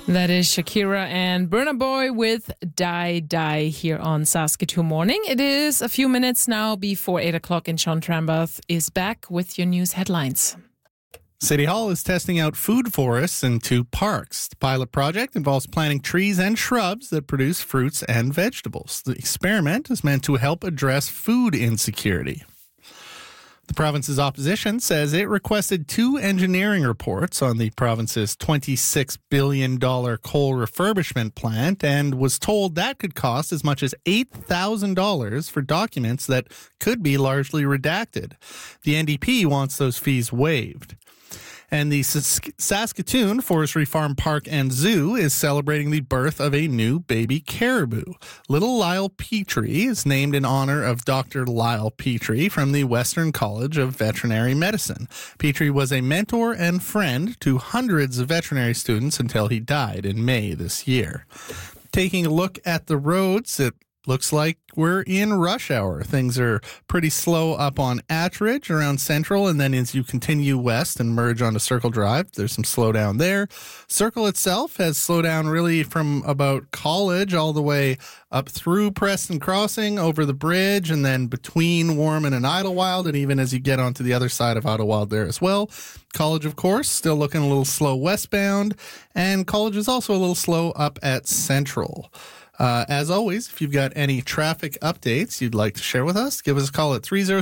That is Shakira and Burna Boy with Die Die here on Saskatoon Morning. It is a few minutes now before 8 o'clock, and Sean Trambath is back with your news headlines. City Hall is testing out food forests in 2 parks. The pilot project involves planting trees and shrubs that produce fruits and vegetables. The experiment is meant to help address food insecurity. The province's opposition says it requested 2 engineering reports on the province's $26 billion coal refurbishment plant and was told that could cost as much as $8,000 for documents that could be largely redacted. The NDP wants those fees waived. And the Saskatoon Forestry Farm Park and Zoo is celebrating the birth of a new baby caribou. Little Lyle Petrie is named in honor of Dr. Lyle Petrie from the Western College of Veterinary Medicine. Petrie was a mentor and friend to hundreds of veterinary students until he died in May this year. Taking a look at the roads, it looks like we're in rush hour. Things are pretty slow up on Attridge around Central, and then as you continue west and merge onto Circle Drive, there's some slowdown there. Circle itself has slowed down really from about College all the way up through Preston Crossing, over the bridge, and then between Warman and Idlewild, and even as you get onto the other side of Idlewild there as well. College, of course, still looking a little slow westbound, and College is also a little slow up at Central. As always, if you've got any traffic updates you'd like to share with us, give us a call at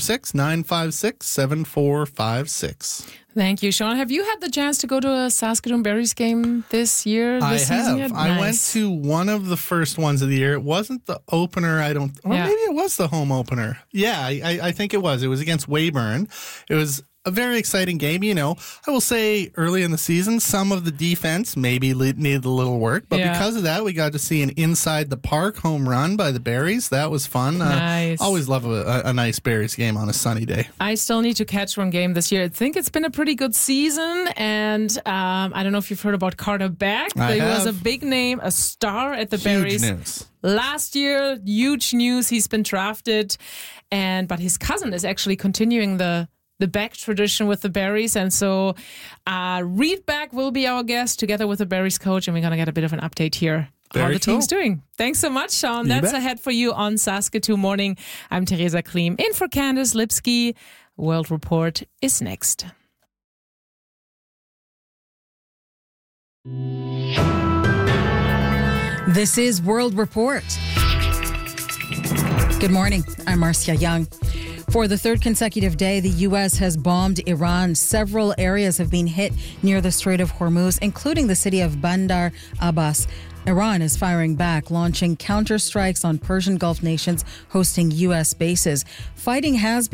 306-956-7456. Thank you, Sean. Have you had the chance to go to a Saskatoon Berries game this year? I have. Yet? I went to one of the first ones of the year. It wasn't the opener, maybe it was the home opener. Yeah, I think it was. It was against Weyburn. It was a very exciting game. You know, I will say early in the season, some of the defense maybe needed a little work, but because of that, we got to see an inside the park home run by the Berries. That was fun. Nice. Always love a nice Berries game on a sunny day. I still need to catch one game this year. I think it's been a pretty good season, and I don't know if you've heard about Carter Beck. He was a big name, a star at the Berries. Huge news. Last year, huge news. He's been drafted, but his cousin is actually continuing the Beck tradition with the Berries. And so Reed Beck will be our guest together with the Berries coach, and we're going to get a bit of an update here. How the team's doing. Thanks so much, Sean. That's ahead for you on Saskatoon Morning. I'm Theresa Klim in for Candice Lipsky. World Report is next. This is World Report. Good morning. I'm Marcia Young. For the 3rd consecutive day, the U.S. has bombed Iran. Several areas have been hit near the Strait of Hormuz, including the city of Bandar Abbas. Iran is firing back, launching counterstrikes on Persian Gulf nations hosting U.S. bases. Fighting has